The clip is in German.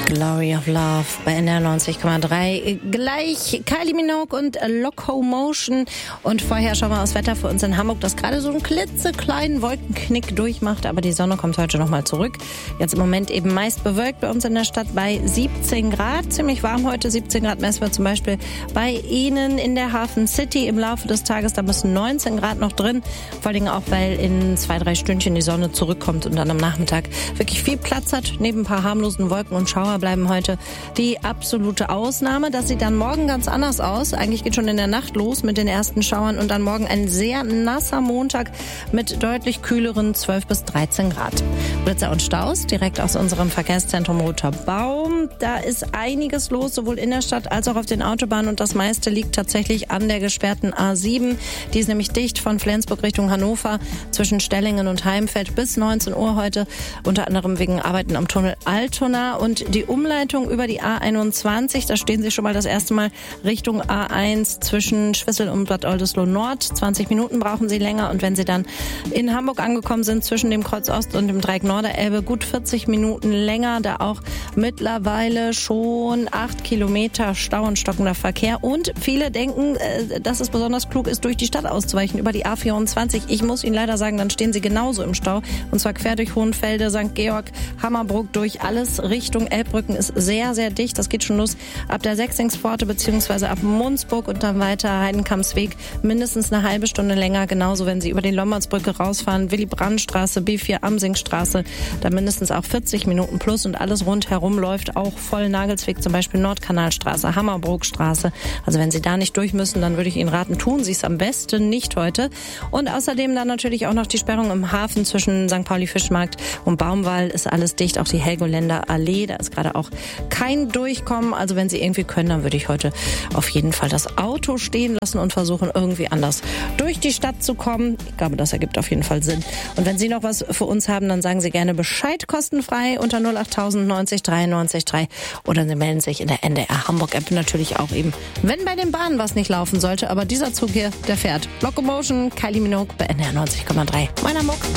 Glory of Love bei NDR 90,3. Gleich Kylie Minogue und Locomotion. Und vorher schauen wir aufs Wetter für uns in Hamburg, das gerade so einen klitzekleinen Wolkenknick durchmacht. Aber die Sonne kommt heute nochmal zurück. Jetzt im Moment eben meist bewölkt bei uns in der Stadt bei 17 Grad. Ziemlich warm heute. 17 Grad messen wir zum Beispiel bei Ihnen in der Hafen City. Im Laufe des Tages, da müssen 19 Grad noch drin. Vor allem auch, weil in 2-3 Stündchen die Sonne zurückkommt und dann am Nachmittag wirklich viel Platz hat. Neben ein paar harmlosen Wolken und Schauer bleiben heute die absolute Ausnahme. Das sieht dann morgen ganz anders aus. Eigentlich geht schon in der Nacht los mit den ersten Schauern und dann morgen ein sehr nasser Montag mit deutlich kühleren 12 bis 13 Grad. Blitzer und Staus direkt aus unserem Verkehrszentrum Roter Baum. Da ist einiges los, sowohl in der Stadt als auch auf den Autobahnen und das meiste liegt tatsächlich an der gesperrten A7. Die ist nämlich dicht von Flensburg Richtung Hannover zwischen Stellingen und Heimfeld bis 19 Uhr heute, unter anderem wegen Arbeiten am Tunnel Altona. Und die Umleitung über die A21, da stehen Sie schon mal das erste Mal Richtung A1 zwischen Schwissel und Bad Oldesloe Nord. 20 Minuten brauchen Sie länger und wenn Sie dann in Hamburg angekommen sind, zwischen dem Kreuz Ost und dem Dreieck Norderelbe, gut 40 Minuten länger, da auch mittlerweile schon 8 Kilometer Stau und stockender Verkehr. Und viele denken, dass es besonders klug ist, durch die Stadt auszuweichen, über die A24. Ich muss Ihnen leider sagen, dann stehen Sie genauso im Stau und zwar quer durch Hohenfelde, St. Georg, Hammerbrook, durch alles Richtung Elbbrücken ist sehr, sehr dicht. Das geht schon los ab der Sechsingspforte beziehungsweise ab Munzburg und dann weiter Heidenkampsweg mindestens eine halbe Stunde länger. Genauso, wenn Sie über die Lombardsbrücke rausfahren, Willy-Brandt-Straße, B4-Amsingstraße, da mindestens auch 40 Minuten plus und alles rundherum läuft auch voll Nagelsweg, zum Beispiel Nordkanalstraße, Hammerbrookstraße. Also wenn Sie da nicht durch müssen, dann würde ich Ihnen raten, tun Sie es am besten nicht heute. Und außerdem dann natürlich auch noch die Sperrung im Hafen zwischen St. Pauli-Fischmarkt und Baumwall ist alles dicht. Auch die Helgoländer Allee, da ist gerade auch kein Durchkommen. Also wenn Sie irgendwie können, dann würde ich heute auf jeden Fall das Auto stehen lassen und versuchen, irgendwie anders durch die Stadt zu kommen. Ich glaube, das ergibt auf jeden Fall Sinn. Und wenn Sie noch was für uns haben, dann sagen Sie gerne Bescheid, kostenfrei unter 08000 90 93 3 oder Sie melden sich in der NDR Hamburg App natürlich auch eben, wenn bei den Bahnen was nicht laufen sollte. Aber dieser Zug hier, der fährt. Locomotion, Kylie Minogue bei NDR 90,3. Mein Hamburg.